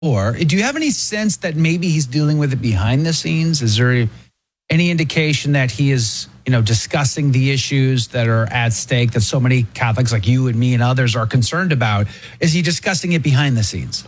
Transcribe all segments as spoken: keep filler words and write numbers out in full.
Or do you have any sense that maybe he's dealing with it behind the scenes? Is there any indication that he is, you know, discussing the issues that are at stake that so many Catholics like you and me and others are concerned about? Is he discussing it behind the scenes?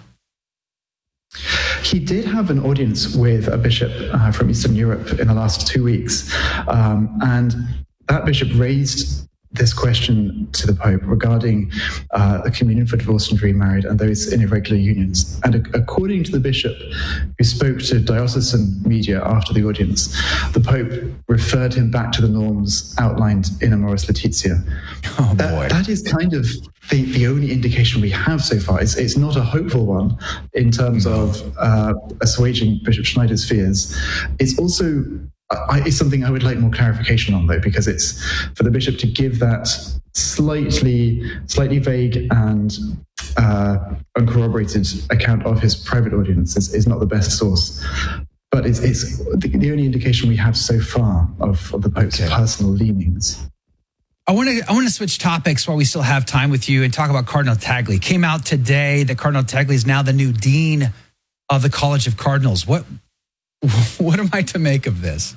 He did have an audience with a bishop uh, from Eastern Europe in the last two weeks. Um, and that bishop raised this question to the Pope regarding uh, the communion for divorced and remarried and those in irregular unions. And a- according to the bishop, who spoke to diocesan media after the audience, the Pope referred him back to the norms outlined in Amoris Laetitia. Oh, boy. That, that is kind of the, the only indication we have so far. It's, it's not a hopeful one in terms of uh, assuaging Bishop Schneider's fears. It's also I, it's something I would like more clarification on, though, because it's for the bishop to give that slightly, slightly vague and uh, uncorroborated account of his private audience is, is not the best source. But it's, it's the, the only indication we have so far of, of the Pope's okay. personal leanings. I want to I want to switch topics while we still have time with you and talk about Cardinal Tagle. It came out today that Cardinal Tagle is now the new dean of the College of Cardinals. What what am I to make of this?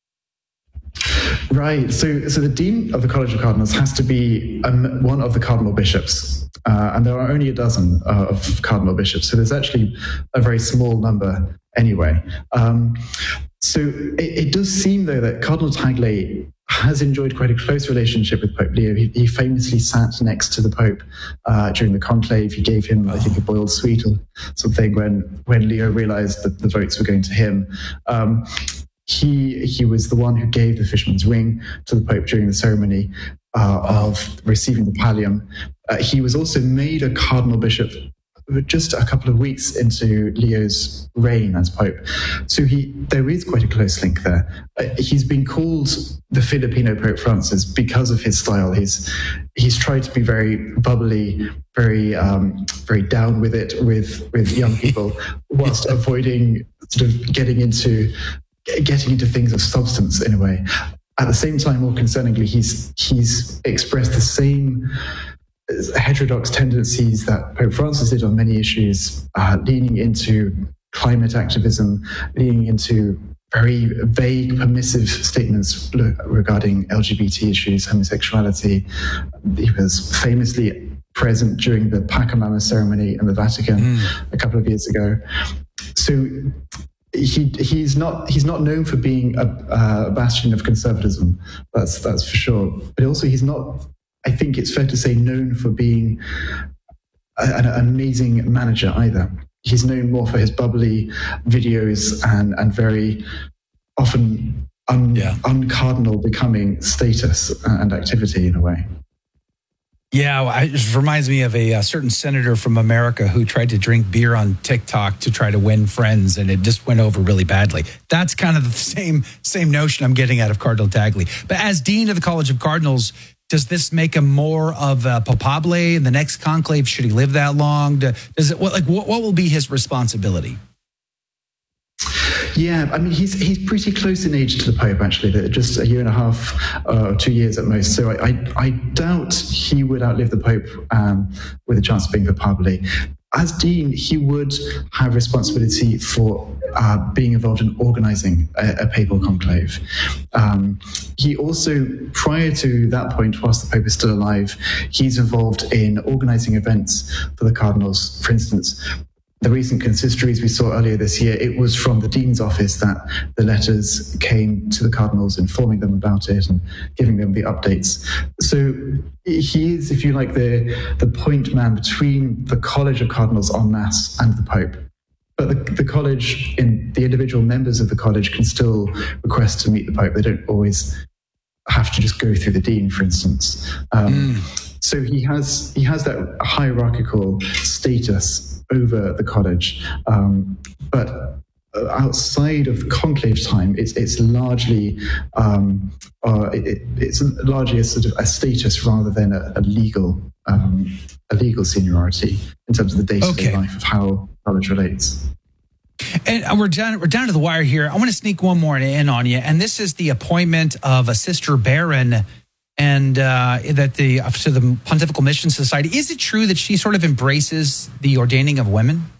Right. So, so the dean of the College of Cardinals has to be um, one of the cardinal bishops, uh, and there are only a dozen uh, of cardinal bishops. So there's actually a very small number anyway. Um, so it, it does seem, though, that Cardinal Tagle has enjoyed quite a close relationship with Pope Leo. He, he famously sat next to the Pope uh, during the conclave. He gave him, oh. I think, a boiled sweet or something when when Leo realized that the votes were going to him. Um, He he was the one who gave the fisherman's ring to the Pope during the ceremony uh, of receiving the pallium. Uh, he was also made a cardinal bishop just a couple of weeks into Leo's reign as Pope. So he there is quite a close link there. Uh, he's been called the Filipino Pope Francis because of his style. He's he's tried to be very bubbly, very um, very down with it with with young people, whilst avoiding sort of getting into. getting into things of substance in a way. At the same time, more concerningly, he's he's expressed the same heterodox tendencies that Pope Francis did on many issues, uh, leaning into climate activism, leaning into very vague, permissive statements regarding L G B T issues, homosexuality. He was famously present during the Pachamama ceremony in the Vatican mm. a couple of years ago. So He he's not he's not known for being a, a bastion of conservatism. That's that's for sure. But also he's not. I think it's fair to say known for being a, an, an amazing manager either. He's known more for his bubbly videos and and very often un, yeah. uncardinal becoming status and activity in a way. Yeah, it just reminds me of a, a certain senator from America who tried to drink beer on TikTok to try to win friends, and it just went over really badly. That's kind of the same same notion I'm getting out of Cardinal Tagle. But as dean of the College of Cardinals, does this make him more of a papable in the next conclave? Should he live that long? Does it what like what, what will be his responsibility? Yeah, I mean, he's he's pretty close in age to the Pope, actually, just a year and a half or uh, two years at most. So I, I, I doubt he would outlive the Pope um, with a chance of being papable. As dean, he would have responsibility for uh, being involved in organizing a, a papal conclave. Um, he also, prior to that point, whilst the Pope is still alive, he's involved in organizing events for the cardinals. For instance, the recent consistories we saw earlier this year, it was from the Dean's office that the letters came to the cardinals informing them about it and giving them the updates. So he is, if you like, the, the point man between the College of Cardinals en masse and the Pope. But the, the college, in the individual members of the college can still request to meet the Pope. They don't always have to just go through the Dean, for instance. Um, mm. So he has he has that hierarchical status over the college, um, but outside of conclave time, it's it's largely um, uh, it, it's largely a sort of a status rather than a, a legal um, a legal seniority in terms of the day-to-day okay. life of how college relates. And we're down, we're down to the wire here. I want to sneak one more in on you, and this is the appointment of a Sister Baron, and uh, that the to the Pontifical Mission Society. Is it true that she sort of embraces the ordaining of women?